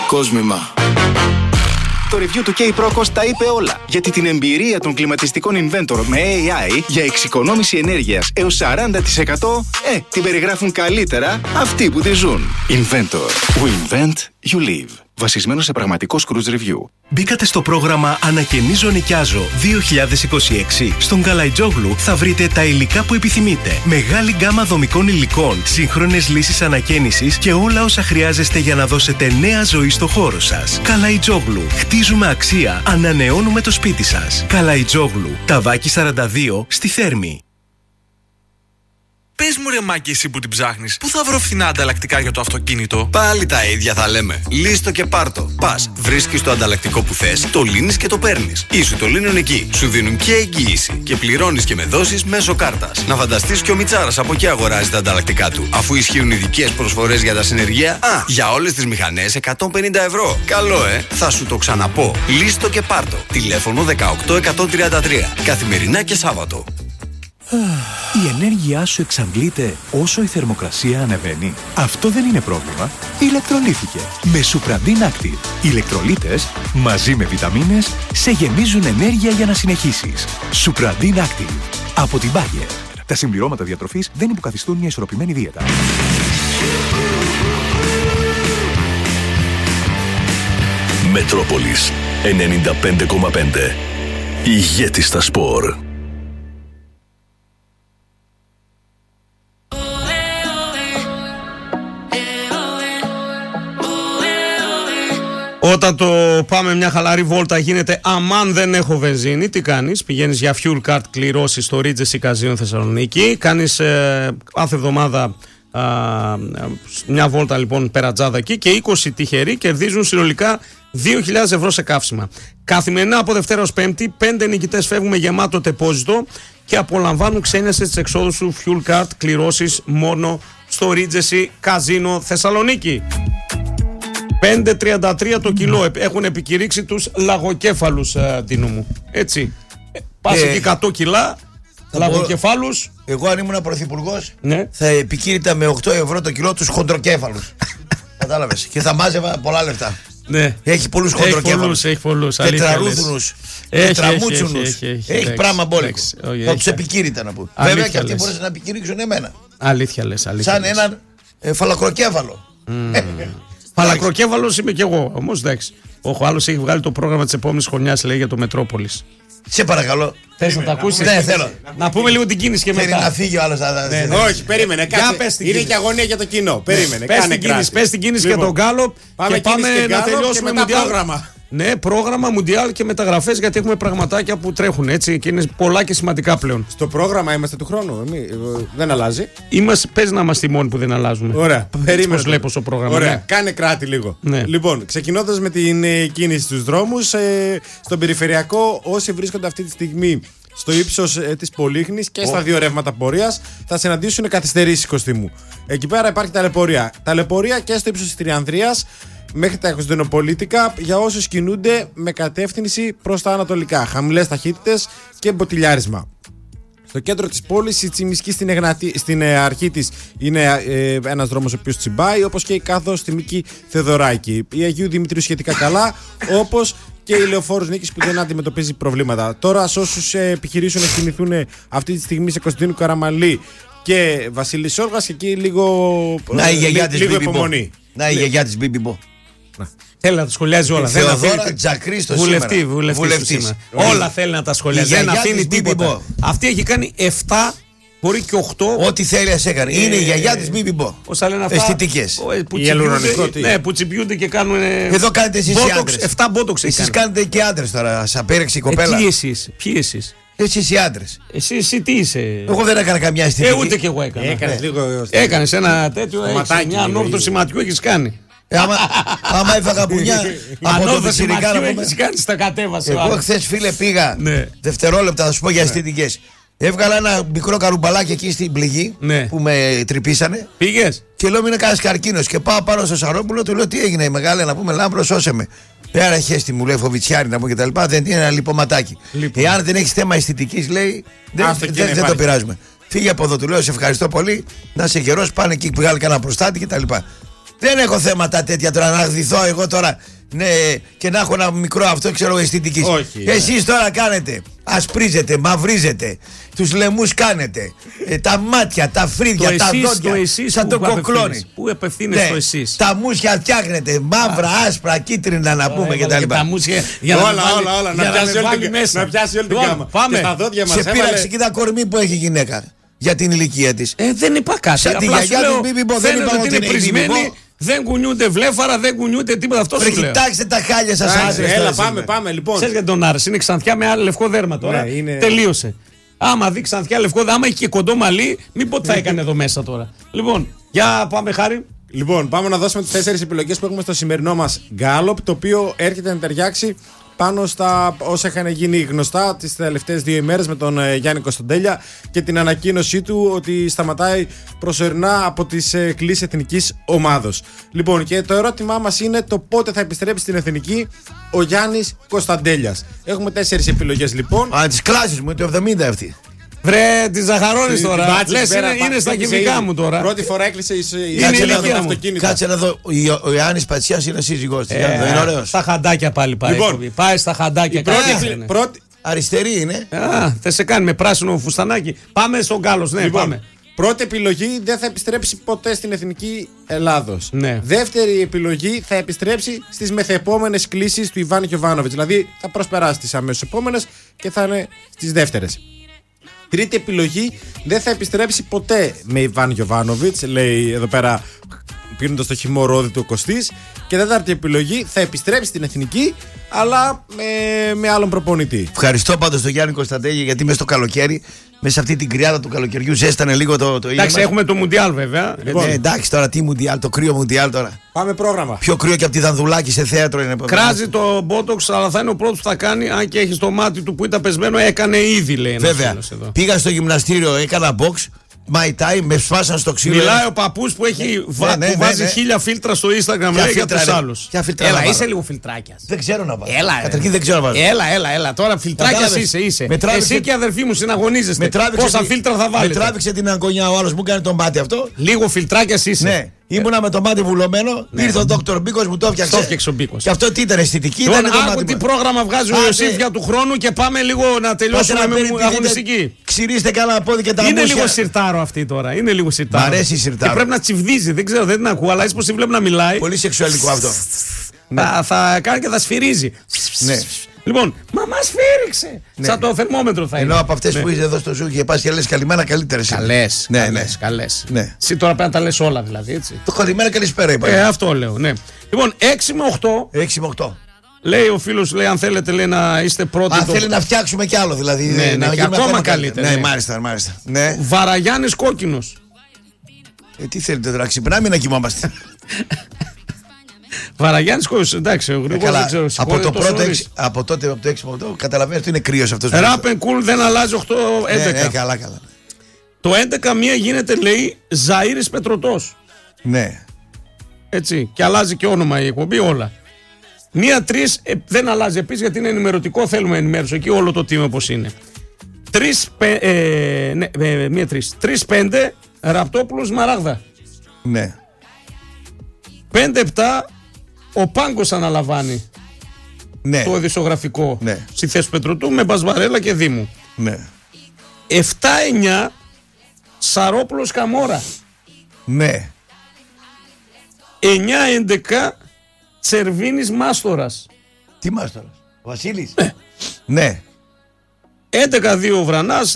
Κόσμημα. Το review του K-Procos τα είπε όλα. Γιατί την εμπειρία των κλιματιστικών Inventor με AI για εξοικονόμηση ενέργειας έως 40% την περιγράφουν καλύτερα αυτοί που τη ζουν. Inventor. We invent, you live. Βασισμένο σε πραγματικό Cruise Review. Μπήκατε στο πρόγραμμα Ανακαινίζω Νοικιάζω 2026. Στον Καλαϊτζόγλου θα βρείτε τα υλικά που επιθυμείτε. Μεγάλη γκάμα δομικών υλικών, σύγχρονες λύσεις ανακαίνησης και όλα όσα χρειάζεστε για να δώσετε νέα ζωή στο χώρο σας. Καλαϊτζόγλου. Χτίζουμε αξία. Ανανεώνουμε το σπίτι σας. Καλαϊτζόγλου. Ταβάκι 42 στη Θέρμη. Πες μου ρε Μάκη, εσύ που την ψάχνεις, πού θα βρω φθηνά ανταλλακτικά για το αυτοκίνητο? Πάλι τα ίδια θα λέμε. Λύστο και πάρτο. Πας, βρίσκεις το ανταλλακτικό που θες, το λύνεις και το παίρνεις. Ή σου το λύνουν εκεί. Σου δίνουν και εγγύηση. Και πληρώνεις και με δόσεις μέσω κάρτας. Να φανταστείς και ο Μιτσάρας από εκεί αγοράζει τα ανταλλακτικά του. Αφού ισχύουν ειδικές προσφορές για τα συνεργεία, για όλες τις μηχανές 150 ευρώ. Καλό, θα σου το ξαναπώ. Λύστο και πάρτο. Τηλέφωνο 18133. Καθημερινά και Σάββατο. Η ενέργειά σου εξαντλείται όσο η θερμοκρασία ανεβαίνει. Αυτό δεν είναι πρόβλημα. Ηλεκτρολύθηκε με Supradin Active. Οι ηλεκτρολίτες μαζί με βιταμίνες σε γεμίζουν ενέργεια για να συνεχίσεις. Supradin Active από την Bayer. Τα συμπληρώματα διατροφής δεν υποκαθιστούν μια ισορροπημένη δίαιτα. Μετρόπολης 95,5. Ηγέτη στα σπορ. Όταν το πάμε μια χαλαρή βόλτα γίνεται αμάν δεν έχω βενζίνη, τι κάνεις? Πηγαίνεις για fuel card κληρώσεις στο Regency Casino Θεσσαλονίκη. Κάνεις κάθε εβδομάδα μια βόλτα λοιπόν περατζάδα εκεί και 20 τυχεροί κερδίζουν συνολικά 2.000 ευρώ σε καύσιμα. Καθημερινά από Δευτέρα ως Πέμπτη 5 νικητές φεύγουν με γεμάτο τεπόζιτο και απολαμβάνουν ξένιασε τις εξόδους σου fuel card κληρώσεις μόνο στο Regency Casino Θεσσαλονίκη. 5,33 το κιλό. Έχουν επικηρύξει τους λαγοκέφαλους, Τίνο μου. Έτσι. Πας εκεί 100 κιλά λαγοκεφάλους. Εγώ αν ήμουν πρωθυπουργός, ναι, θα επικήρυτα με 8 ευρώ το κιλό τους χοντροκέφαλους. Κατάλαβες. Και θα μάζευα πολλά λεφτά. Ναι. Έχει πολλούς χοντροκέφαλους. Έχει πολλούς. Τετραρούθουνους. Τετραμούτσουνους. Έχει πράγμα μπόλικο. Θα τους επικήρυτα να πω. Βέβαια και αυτοί μπορούσαν να επικηρύξουν εμένα. Αλήθεια λες. Σαν έναν φαλακροκέφαλο. Φαλακροκέφαλος είμαι κι εγώ. Όμως εντάξει. Ο άλλος έχει βγάλει το πρόγραμμα της επόμενης χρονιάς, λέει, για το Μετρόπολης. Σε παρακαλώ. Θες να τα ακούσεις? Ναι, θέλω. Να πούμε λίγο την κίνηση και μετά. Θέλει να φύγει ο άλλος. Όχι, περίμενε. Είναι και αγωνία για το κοινό. Περίμενε. Πες την κίνηση για τον Γκάλοπ και πάμε να τελειώσουμε πρόγραμμα. Ναι, πρόγραμμα, Μουντιάλ και μεταγραφές, γιατί έχουμε πραγματάκια που τρέχουν έτσι και είναι πολλά και σημαντικά πλέον. Στο πρόγραμμα είμαστε του χρόνου. Δεν αλλάζει. Πες να είμαστε οι μόνοι που δεν αλλάζουμε. Ωραία. Περίμενε. Πώς βλέπω στο πρόγραμμα. Ωραία. Ναι. Κάνε κράτη λίγο. Ναι. Λοιπόν, ξεκινώντας με την κίνηση στους δρόμους, στον περιφερειακό, όσοι βρίσκονται αυτή τη στιγμή στο ύψος της Πολύχνης και στα δύο ρεύματα πορείας, θα συναντήσουν καθυστερήσεις Κωστή. Εκεί πέρα υπάρχει ταλαιπωρία. Ταλαιπωρία και στο ύψος της Τριανδρίας μέχρι τα Κωνσταντινοπολίτικα για όσους κινούνται με κατεύθυνση προς τα ανατολικά. Χαμηλές ταχύτητες και μποτιλιάρισμα. Στο κέντρο της πόλης, η Τσιμισκή στην αρχή της είναι ένας δρόμος ο οποίος τσιμπάει, όπως και η κάθοδος στη Μίκη Θεοδωράκη. Η Αγίου Δημητρίου σχετικά καλά, όπως και η Λεωφόρος Νίκης που δεν αντιμετωπίζει προβλήματα. Τώρα, σε όσους επιχειρήσουν να κινηθούν αυτή τη στιγμή σε Κωνσταντίνου Καραμαλή και Βασίλη Σόργας, και εκεί λίγο υπομονή. Να η γιαγιά της Μπίμπιμπο. Θέλει να τα σχολιάζει όλα. Θεοδόρα Τζακρίστο σήμερα. Βουλευτής. Όλα θέλει να τα σχολιάζει. Δεν αφήνει τίποτα. Αυτή έχει κάνει 7, μπορεί και 8. Ό,τι θέλει ας έκανε. Είναι η γιαγιά της Μπίμπιμπο. Όσα λένε αυτά. Αισθητικές. Ναι, που τσιμπιούνται και κάνουν. Εδώ κάνετε εσείς οι άντρες. 7 μπότοξ. Εσείς κάνετε και άντρες τώρα. Σας απέρεξε η κοπέλα. Ποιοι εσείς? Εσείς οι άντρες. Εσύ τι είσαι? Εγώ δεν έκανα καμιά αισθητική. Ούτε κι εγώ έκανα. Έκανες ένα τέτοιο. Μια ανόρθωση ματιού έχεις κάνει. Άμα έφαγα πουνιά από το Βυσσυρικά να πούμε. Τα κατέβασε. Εγώ χθες φίλε πήγα δευτερόλεπτα, θα σου πω για αισθητικές. Έβγαλα ένα μικρό καρουμπαλάκι εκεί στην πληγή που με τρυπήσανε. Πήγες? Και λέω: είναι κανένας καρκίνος. Και πάω πάνω στο Σαρόπουλο, του λέω: τι έγινε, η μεγάλη να πούμε, Λάμπρο, σώσε με. Άρα χέστη μου, λέει, φοβιτσιάρι να πούμε κτλ. Δεν είναι ένα λιπωματάκι. Εάν δεν έχει θέμα αισθητικής, λέει, δεν το πειράζουμε. Φύγε από εδώ, του λέω: σε ευχαριστώ πολύ, να είσαι γερός, πάνε εκεί που βγάλει κανένα προστάτη κτλ. Δεν έχω θέματα τέτοια τώρα να γδυθώ εγώ τώρα. Ναι, και να έχω ένα μικρό αυτό, ξέρω, αισθητικής. Εσείς τώρα κάνετε, ασπρίζετε, μαυρίζετε, τους λαιμούς κάνετε, τα μάτια, τα φρύδια, τα δόντια, σαν το κοκλώνει. Πού απευθύνεσαι το εσείς? Τα μουσια φτιάχνετε, μαύρα, άσπρα, κίτρινα να πούμε κτλ. Τα μουσια, όλα, να πιάσει όλη την γάμα. Πάμε. Σε πείραξε και τα κορμί που έχει η γυναίκα για την ηλικία της. Δεν είπα κάτι. Σαν τη γιαγιά του Μπίμπιμπο, δεν είπα ότι είναι πρισμένη. Δεν κουνιούνται βλέφαρα, δεν κουνιούνται τίποτα. Αυτό σου λέω. Κοιτάξτε τα χάλια σας, άντρες. Έλα, πάμε λοιπόν. Ξέρεις για τον Άρης, είναι Ξανθιά με άλλο λευκό δέρμα τώρα. Τελείωσε. Άμα δει Ξανθιά λευκό δέρμα, άμα έχει και κοντό μαλλί, μήπως θα έκανε εδώ μέσα τώρα. Λοιπόν, για πάμε, Χάρη. Λοιπόν, πάμε να δώσουμε τις 4 επιλογές που έχουμε στο σημερινό μας γκάλοπ, το οποίο έρχεται να ταιριάξει πάνω στα όσα είχαν γίνει γνωστά τις τελευταίες 2 ημέρες με τον Γιάννη Κωνσταντέλια και την ανακοίνωσή του ότι σταματάει προσωρινά από τις κλήσεις εθνικής ομάδος. Λοιπόν, και το ερώτημά μας είναι το πότε θα επιστρέψει στην εθνική ο Γιάννης Κωνσταντέλιας. Έχουμε 4 επιλογές λοιπόν. Τις κλάσεις μου, το 70 αυτή. Βρε, τη ζαχαρώνεις τώρα. Λες είναι στα χημικά μου τώρα. Πρώτη φορά έκλεισε η αυτοκίνητο. Κάτσε να δω. Ο Ιωάννης Πατσιάς είναι σύζυγός της. Είναι ωραίος. Στα χαντάκια πάλι πάει. Λοιπόν, πάει στα χαντάκια. Αριστερή είναι. Θα σε κάνει με πράσινο φουστανάκι. Πάμε στον Γκάλος. Ναι, πάμε. Πρώτη επιλογή, δεν θα επιστρέψει ποτέ στην εθνική Ελλάδος. Ναι. Δεύτερη επιλογή, θα επιστρέψει στις μεθεπόμενες κλήσεις του Ιβάν Γιοβάνοβιτς. Δηλαδή θα προσπεράσει τις αμέσως επόμενες και θα είναι στις δεύτερες. Τρίτη επιλογή, δεν θα επιστρέψει ποτέ με Ιβάν Γιοβάνοβιτς, λέει εδώ πέρα πίνοντας το χυμό ρόδι του ο Κωστής. Και τέταρτη επιλογή, θα επιστρέψει στην εθνική, αλλά με άλλον προπονητή. Ευχαριστώ πάντως τον Γιάννη Κωνσταντέλια, γιατί μέσα στο καλοκαίρι, μέσα σε αυτή την κρυάδα του καλοκαιριού, ζέστανε λίγο το ήλιο. Εντάξει, έχουμε το Μουντιάλ βέβαια. Λοιπόν, εντάξει, τώρα τι Μουντιάλ, το κρύο Μουντιάλ τώρα. Πάμε πρόγραμμα. Πιο κρύο και από τη Δανδουλάκη σε θέατρο είναι. Κράζει το μπότοξ, αλλά θα είναι ο πρώτος που θα κάνει. Αν και έχει στο μάτι του που ήταν πεσμένο, έκανε ήδη, λέει. Βέβαια. Πήγα στο γυμναστήριο, έκανα box. My time, με σπάσαν στο ξύλο. Μιλάει ο παππούς που έχει βάζει 1000 φίλτρα στο Instagram, λέει, για τους άλλους. Έλα, είσαι λίγο φιλτράκιας. Δεν ξέρω να βάζω. Καταρχήν δεν ξέρω να βάζω. Έλα. Τώρα φιλτράκιας είσαι. Εσύ και η αδερφή μου συναγωνίζεστε. Πόσα φίλτρα θα βάλετε. Με τράβηξε την αγκονιά ο άλλος μου, κάνει το μάτι αυτό. Λίγο φιλτράκιας είσαι. Ναι. Ήμουνα με το μάτι βουλωμένο, ήρθε ο Δόκτωρ Μπίκος, μου το έφτιαξε. ο Μπίκος. Και αυτό τι ήταν, αισθητική ήταν. Άκου τι πρόγραμμα βγάζει ο Ιωσήφ για του χρόνου και πάμε λίγο να τελειώσουμε με αγωνιστική. Ξυρίστε καλά πόδι και τα μουσια. Είναι λίγο σιρτάρο αυτή τώρα. Είναι λίγο σιρτάρο. Μ' αρέσει η σιρτάρο. Και πρέπει να τσιβδίζει, δεν ξέρω, δεν την ακούω, αλλά έτσι πως τη βλέπω να μιλάει. Πολύ σεξουαλικό αυτό. Θα κάνει και θα σφυρίζει. Ναι. Λοιπόν, μα σφύριξε! Ναι. Σαν το θερμόμετρο θα είναι. Ενώ από αυτές που είσαι εδώ στο ζου και πας και λες καλημέρα, καλύτερες. Καλές. Ναι. Εσύ τώρα πρέπει να τα λες όλα δηλαδή, έτσι. Το καλημέρα, καλησπέρα είπα. Αυτό λέω, ναι. Λοιπόν, 6 με 8. Λέει ο φίλος, λέει, αν θέλετε, λέει, να είστε πρώτοι. Αν θέλει να φτιάξουμε κι άλλο, δηλαδή. Ναι, να γίνουμε ακόμα καλύτερα. Ναι, μάλιστα. Ναι. Βαραγιάννης Κόκκινος. Τι θέλετε τώρα, ξυπνάμε ή να κοιμόμαστε. Βαραγιάννης Κόκκινος, εντάξει, ο Γρηγόρης δεν ξέρω. Από τότε, από το 6 με 8, καταλαβαίνεις ότι είναι κρύος αυτός. Ράπεν Κουλ δεν αλλάζει 8-11. Ναι, καλά. Το 11 μία γίνεται, λέει, Ζαΐρης Πετρωτός. Ναι. Έτσι, και αλλάζει και όνομα η εκπομπή, όλα. 1-3 δεν αλλάζει επίσης γιατί είναι ενημερωτικό, θέλουμε ενημέρωση εκεί όλο το team όπως είναι. 3-5 Ραπτόπουλος Μαράγδα. Ναι. 5-7 ο Πάγκος αναλαμβάνει. Ναι. Το ειδησιογραφικό, ναι. Στη θέση του Πετρωτού με Μπασβαρέλα και Δήμου. Ναι. 7-9 Σαρόπουλος Καμόρα. Ναι. 9-11 Τσερβίνης Μάστορας. Τι Μάστορας, ο Βασίλης. Ναι. 11-2 ο Βρανάς,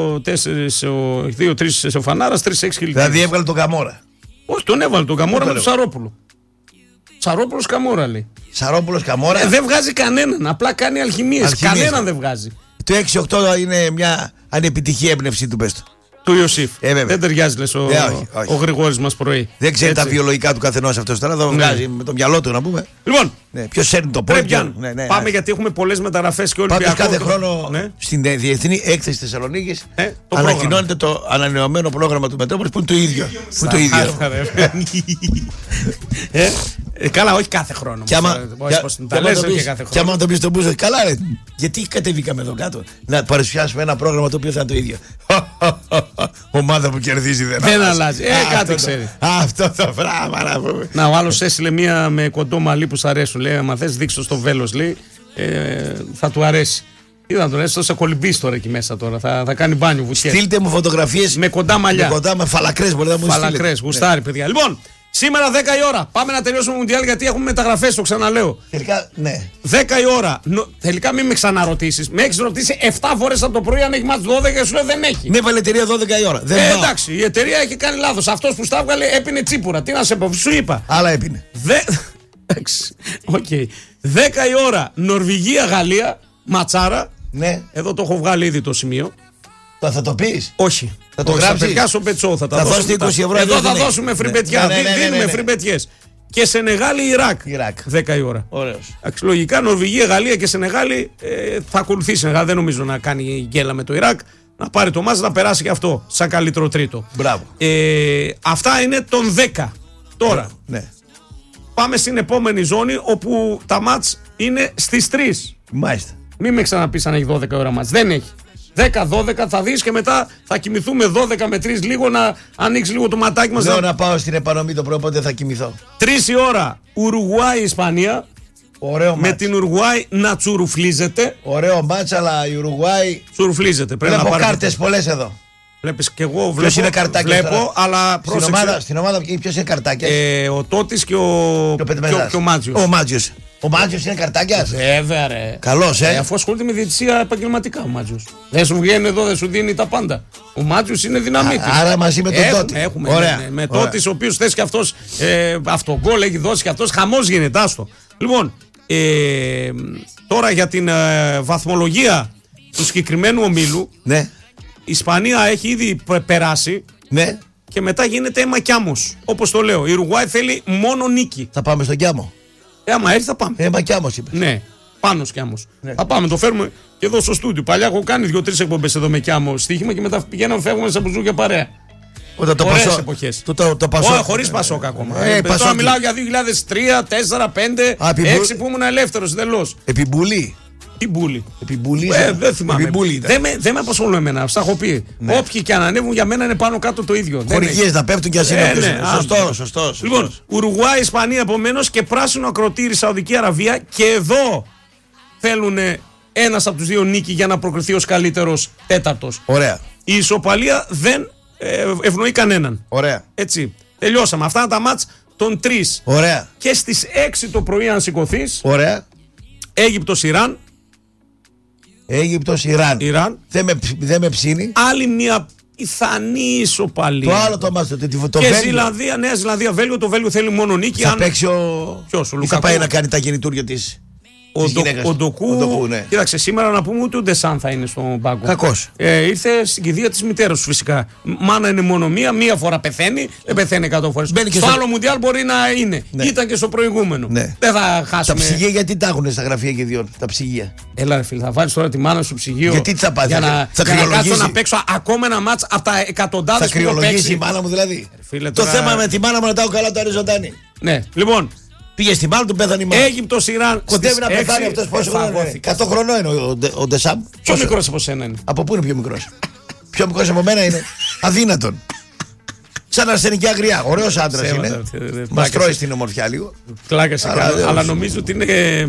2-3 ο Φανάρας, 3-6 Χιλτίνης. Δηλαδή έβγαλε τον Καμόρα. Όχι, τον έβαλε τον Καμόρα με τον Σαρόπουλο. Σαρόπουλος Καμόρα λέει. Σαρόπουλος Καμόρα. Δεν βγάζει κανέναν, απλά κάνει αλχημίες. Κανέναν δεν βγάζει. Το 6-8 είναι μια ανεπιτυχή έμπνευση του Πέστο. Του Ιωσήφ. Δεν ταιριάζει, λες, ο Γρηγόρης μας πρωί. Δεν ξέρει τα βιολογικά του καθενός αυτός τώρα. Το βγάζει με το μυαλό του να πούμε. Λοιπόν, ποιος σέρνει το πόδι. Πάμε γιατί έχουμε πολλές μεταρραφές και όλοι πια. Πάντως κάθε χρόνο στην Διεθνή Έκθεση Θεσσαλονίκης ανακοινώνεται το ανανεωμένο πρόγραμμα του Μετρόπολης που είναι το ίδιο. Καλά, όχι κάθε χρόνο. Και άμα το πει στον Μπούζο, καλά, ρε, γιατί κατεβήκαμε εδώ κάτω να παρουσιάσουμε ένα πρόγραμμα το οποίο θα είναι το ίδιο. Ομάδα που κερδίζει δεν αλλάζει. Κάτι ξέρει. Αυτό το πράγμα να πούμε. Να, ο άλλος έστειλε μία με κοντό μαλλί που σ' αρέσουν. Λέει, άμα θες δείξω στο βέλος, λέει, θα του αρέσει. Τι θα τον έρθει, θα κολυμπήσει τώρα εκεί μέσα τώρα. Θα κάνει μπάνιο, βουτιές. Στείλτε μου φωτογραφίες με κοντά μαλλιά. Με φαλακρές, μπορείτε να μου στείλετε. Φαλακρές, γουστάρι, παιδιά. Λοιπόν, σήμερα 10 η ώρα. Πάμε να τελειώσουμε Μουντιάλ γιατί έχουμε μεταγραφές, το ξαναλέω. Τελικά, ναι. 10 η ώρα. Τελικά μην με ξαναρωτήσεις. Με έχεις ρωτήσει 7 φορές από το πρωί αν έχει μάτς 12 και σου λέω δεν έχει. Ναι, βάλε εταιρεία 12 η ώρα. Εντάξει, η εταιρεία έχει κάνει λάθος. Αυτός που στα έβγαλε έπινε τσίπουρα. Τι να σε πω, σου είπα. Άλλα έπινε. Εντάξει. Οκ. 10 η ώρα Νορβηγία-Γαλλία. Ματσάρα. Ναι. Εδώ το έχω βγάλει ήδη το σημείο. Θα το πεις? Όχι. Θα το γράψεις? Θα πετιάσω πετσό. Θα δώσουμε 20 ευρώ. Εδώ θα δώσουμε φρυμπετιά. Δίνουμε φρυμπετιές. Και Σενεγάλη-Ιράκ. 10 η ώρα. Ωραίος. Λογικά Νορβηγία, Γαλλία και Σενεγάλη θα ακολουθήσει η Σενεγάλη. Δεν νομίζω να κάνει γκέλα με το Ιράκ. Να πάρει το μάτς να περάσει και αυτό σαν καλύτερο τρίτο. Μπράβο. Αυτά είναι τον 10. Τώρα. Ναι. Πάμε στην επόμενη ζώνη όπου τα μάτς είναι στις 3. Μάλιστα. Μην με ξαναπείς αν έχει 12 ώρα μάτς. Δεν έχει. 10-12 θα δεις και μετά θα κοιμηθούμε 12 με 3 λίγο να ανοίξει λίγο το ματάκι μας. Λέω να πάω στην επανομή το πρώτο, οπότε θα κοιμηθώ. 3 η ώρα Ουρουγουάη-Ισπανία. Ωραίο με την Ουρουγουάη να τσουρουφλίζεται. Ωραίο μάτς, αλλά η Ουρουγουάη. Τσουρουφλίζεται. Βλέπω κάρτες πολλές εδώ. Βλέπεις και εγώ ποιος είναι καρτάκια. Βλέπω, αλλά στην ομάδα ποιος είναι καρτάκια. Ο Τότης και ο Μάτζιος. Ο Μάτζιος είναι καρτάκιας. Βέβαια, ρε. Καλός, αφού ασχολείται με διαιτησία επαγγελματικά ο Μάτζιος. Δεν σου βγαίνει εδώ, δεν σου δίνει τα πάντα. Ο Μάτζιος είναι δυναμίτης. Άρα μαζί με τον Τότη. Έχουμε. Με Τότης, ο οποίος θες και αυτός αυτογκόλ έχει δώσει και αυτός. Χαμός γίνεται, άστο. Λοιπόν, τώρα για την βαθμολογία του συγκεκριμένου ομίλου. Ναι. Η Ισπανία έχει ήδη περάσει. Ναι. Και μετά γίνεται αίμα κι άμμος. Όπως το λέω. Η Ουρουγουάη θέλει μόνο νίκη. Θα πάμε στον Κιάμο. Άμα έρθει θα πάμε. Αίμα κι άμμος είπες. Ναι. Πάνω κι άμμος. Ναι. Θα πάμε, το φέρουμε και εδώ στο στούντιο. Παλιά έχω κάνει 2-3 εκπομπές εδώ με κι άμμο στοίχημα και μετά πηγαίναμε, φεύγουμε σε μπουζούκια παρέα. Ωραίες εποχές. Όχι, χωρίς Πασόκ ακόμα. Τώρα μιλάω για 2003, 4, 5, 6 που ήμουν ελεύθερος εντελώς. Επιμπουλή. Τι μπουλή. Επιμπουλή. Δεν θυμάμαι. Δεν με απασχολούν εμένα. Στα έχω πει. Ναι. Όποιοι και αν ανέβουν για μένα είναι πάνω κάτω το ίδιο. Χορηγίες να πέφτουν και ας είναι σωστό. Λοιπόν, Ουρουγουάη, Ισπανία επομένως και πράσινο ακροτήρι Σαουδική Αραβία. Και εδώ θέλουν ένας από τους δύο νίκη για να προκριθεί ως καλύτερος τέταρτος. Ωραία. Η ισοπαλία δεν ευνοεί κανέναν. Ωραία. Έτσι. Τελειώσαμε. Αυτά είναι τα μάτς των 3. Ωραία. Και στις 6 το πρωί, αν σηκωθείς. Ωραία. Αίγυπτος-Ιράν. Αίγυπτος-Ιράν. Δεν με ψήνει. Άλλη μια πιθανή ισοπαλία. Το άλλο το μάτς. Και Ζηλανδία, Νέα Ζηλανδία, Βέλγιο. Το Βέλγιο θέλει μόνο νίκη. Θα παίξει ο Λουκακού. Θα πάει να κάνει τα γεννητούρια της. Ο Ντοκού. Ναι. Κοίταξε, σήμερα να πούμε ούτε ο Ντεσάν θα είναι στον πάγκο. Κακός. Ήρθε στην κηδεία της μητέρας του φυσικά. Μάνα είναι μόνο μία φορά πεθαίνει, δεν πεθαίνει 100 φορές. Στο άλλο Μουντιάλ μπορεί να είναι. Ναι. Ήταν και στο προηγούμενο. Ναι. Δεν θα χάσουμε. Τα ψυγεία γιατί τα έχουν στα γραφεία και δύο. Τα ψυγεία. Έλα, ρε φίλε, θα βάλεις τώρα τη μάνα στο ψυγείο. Γιατί τι θα πάθει, για να κάτσω να παίξω ακόμα ένα μάτς από τα εκατοντάδες που έχω παίξει. Θα κρυολογήσει η μάνα μου δηλαδή. Φίλε, το θέμα με τη μάνα μου να τα έχω καλά το αριζοντάνι. Ναι, λοιπόν. Πήγε στην μάνα του, πέθανε η μάνα. Αίγυπτος-Ιράν. Κοντεύει να πεθάνει αυτός πόσο χρόνο είναι. 100 χρονών είναι ο Ντεσάμ. Πιο μικρός από σένα είναι. Από πού είναι πιο μικρός? Πιο μικρός από μένα είναι. Αδύνατον. Σαν αρσενική αγριά. Ωραίος άντρας είναι. Μας τρώει στην ομορφιά λίγο. Κλάκασε καλά. Αλλά νομίζω ότι είναι.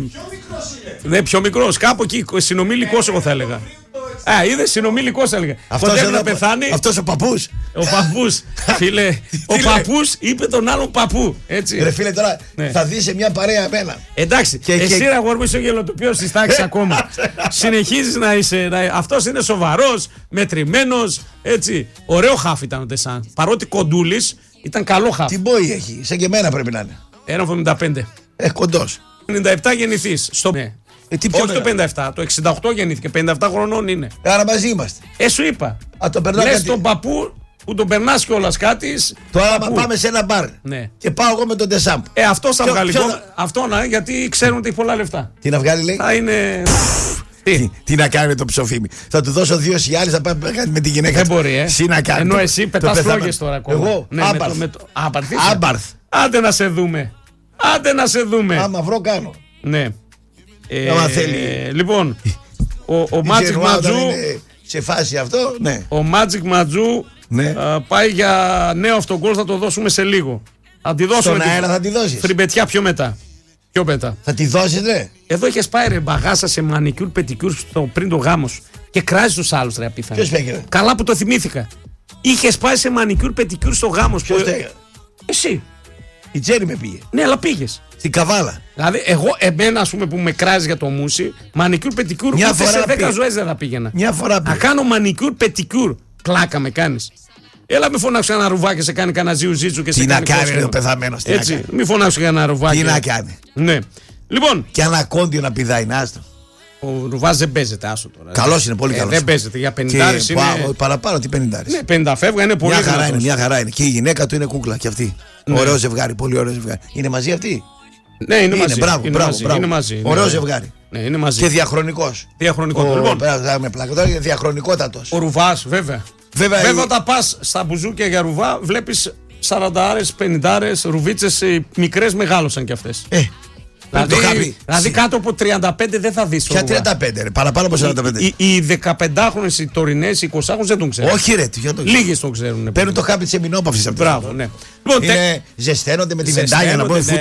Ναι, πιο μικρός. Κάπου εκεί. Συνομιλικός, εγώ θα έλεγα. Είδες, συνομιλικός έλεγα. Κοντεύει να πεθάνει. Αυτός ο παππούς. Ο παππούς. Φίλε, ο παππούς είπε τον άλλον παππού. Έτσι. Ρε φίλε, τώρα θα δεις σε μια παρέα εμένα. Εντάξει, εσύ ρε αγόρι μου είσαι ο γελοτοπιός της τάξης ακόμα. Συνεχίζεις να είσαι. Αυτός είναι σοβαρός, μετρημένος. Έτσι. Ωραίο χάφ ήταν ο Ντεσάν. Παρότι κοντούλης, ήταν καλό χάφ. Τι μπόι έχει, σαν και εμένα πρέπει να είναι. 1,75. Κοντός. 97 γεννηθείς. Όχι το 57, το 68 γεννήθηκε, 57 χρονών είναι. Άρα μαζί είμαστε. Σου είπα. Λες τον παππού που τον περνάς κιόλας κάτι. Τώρα πάμε σε ένα μπαρ. Ναι. Και πάω εγώ με τον Ντεσάμπ. Αυτό θα βγάλει. Αυτό γιατί ξέρουν ότι έχει πολλά λεφτά. Τι να βγάλει, λέει. Θα είναι. Τι να κάνει με το ψοφίμι. Θα του δώσω 2 σιάλες να πάει με τη γυναίκα. Δεν μπορεί, να κάνει. Ενώ εσύ πετάς φλόγες τώρα ακόμα. Εγώ, Άμπαρθ. Άντε να σε δούμε. Άντε να σε δούμε. Άμα βρω κάνω. Ναι. Άμα θέλει. Λοιπόν, ο Magic Ματζού. Σε φάση αυτό, ναι. Ο Magic Ματζού πάει για νέο αυτογκολ, θα το δώσουμε σε λίγο. Θα τη δώσουμε. Στον αέρα θα τη δώσεις. Φριμπετιά πιο μετά. Πιο μετά. Θα τη δώσεις, ρε. Εδώ είχες πάει ρε μπαγάσα σε μανικιούρ πετικιούρ πριν το γάμο σου. Και κράζει τους άλλους ρε απίθανα. Ποιος πήγε? Καλά που το θυμήθηκα. Είχες πάει σε μανικιούρ πετικιούρ στο γάμο σου. Ποιος πήγε? Εσύ. Η Τζέρι με πήγε. Ναι, αλλά πήγες. Στην Καβάλα. Δηλαδή, εμένα, ας πούμε, που με κράζει για το μουσι, μανικιούρ πετικιούρ, μια ούτε φορά σε 10 ζωές δεν θα πήγαινα. Μια φορά πήγε. Να κάνω μανικιούρ πετικιούρ. Πλάκα με κάνεις. Έλα, μη φωνάξω ένα ρουβάκι, σε κάνει κανένα ζιουζίτσου και σε κάνει. Τι να κάνει ο πεθαμένος. Έτσι, μη φωνάξω για ένα ρουβάκι. Τι να κάνει. Ναι. Λοιπόν. Και ένα κόντιο να πηδάει, να άστο. Ο ρουβάς δεν παίζεται, άσο τώρα. Καλός είναι, πολύ καλός. Δεν παίζεται, για 50 είναι. Παραπάνω τι 50. Ναι, 50 φεύγα, είναι πολύ καλός. Μια χαρά είναι. Και η γυναίκα του είναι κούκλα κι αυτή. Ναι. Ωραίο ζευγάρι, πολύ ωραίο ζευγάρι. Είναι μαζί αυτή? Ναι, είναι μαζί. Μπράβο. Είναι μαζί. Ωραίο ζευγάρι. Ναι, είναι μαζί. Και διαχρονικός. Λοιπόν, με πλάκα τώρα είναι διαχρονικότατος. Ο ρουβάς, βέβαια. Βέβαια, όταν πας στα μπουζούκια για ρουβά, βλέπεις 40άρες, 50άρες, ρουβίτσες μικρές, μεγάλωσαν κι αυτές. Δηλαδή κάτω από 35 δεν θα δεις. Ποια 35 ρε, παραπάνω από 45. Οι 15χρονες, οι τωρινές, οι 20χρονες δεν τον ξέρουν. Όχι ρε, λίγες τον ξέρουν. Παίρνουν το χάπι της εμεινόπαυσης από μπράβο, ναι. Ζεσταίνονται με τη βεντάλια να πούμε.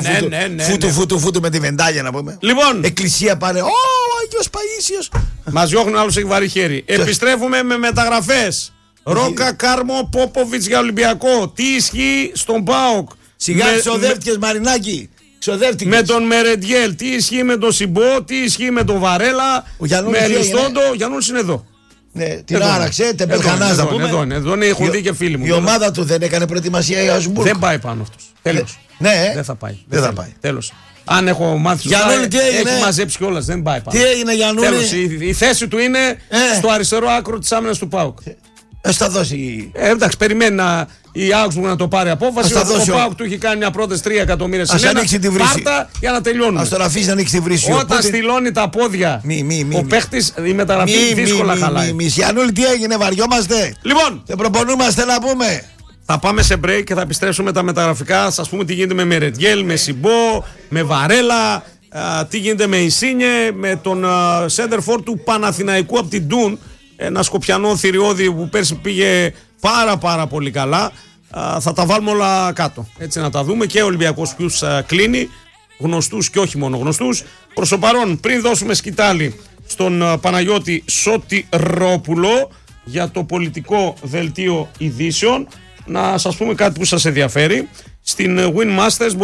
Φούτου με τη βεντάλια να πούμε. Λοιπόν. Εκκλησία πάνε. Ω, Άγιος Παΐσιος. Μας διώχνουν, άλλος έχει βαρύ χέρι. Επιστρέφουμε με μεταγραφές. Ρόκα, Κάρμο, Πόποβιτς για Ολυμπιακό. Τι ισχύει στον ΠΑΟΚ? Σιγά ξοδεύτηκες Μαρινάκη. Με τον Μερεντιέλ, τι ισχύει με τον Σιμπό, τι ισχύει με τον Βαρέλα, με Ελιστόντο. Ο Γιαννούλης είναι εδώ. Ναι, την άραξε, τεμπελχανάς να πούμε. Εδώ έχουν δει και φίλοι μου. Η ομάδα του δεν έκανε προετοιμασία για Ασμπουργκ. Δεν πάει πάνω αυτός. Τέλος. Ναι, δεν θα πάει. Δεν θα πάει. Τέλος. Αν έχω μάθει σωστά, έχει μαζέψει κιόλας, δεν πάει πάνω. Τι έγινε Γιαννούλη? Τέλος, η θέση του είναι στο αριστερό άκρο της άμυνας του ΠΑΟΚ. Θα δώσει. Εντάξει, περιμένει η Augsburg να το πάρει απόφαση. Ο ΠΑΟΚ του έχει κάνει μια πρόταση 3 εκατομμύρια συνένα. Πάρτα για να τελειώνουμε. Ας τον αφήσει να ανοίξει τη βρύση. Όταν στυλώνει τα πόδια ο παίχτης, η μεταγραφή δύσκολα χαλάει. Γιαννούλη, τι έγινε, βαριόμαστε? Λοιπόν, δεν προπονούμαστε να πούμε. Θα πάμε σε break και θα επιστρέψουμε με τα μεταγραφικά. Σας πούμε τι γίνεται με Μερεντιέλ, με Σιμπό, με Βαρέλα, τι γίνεται με Ισίνιε, με τον σέντερφορ του Παναθηναϊκού από την Ντούν. Ένα σκοπιανό θηριώδη που πέρσι πήγε πάρα πολύ καλά. Θα τα βάλουμε όλα κάτω. Έτσι να τα δούμε. Και ο Ολυμπιακός ποιους κλείνει. Γνωστούς και όχι μόνο γνωστούς. Προς το παρόν, πριν δώσουμε σκητάλη στον Παναγιώτη Σωτηρόπουλο για το πολιτικό δελτίο ειδήσεων, να σας πούμε κάτι που σας ενδιαφέρει. Στην Win Masters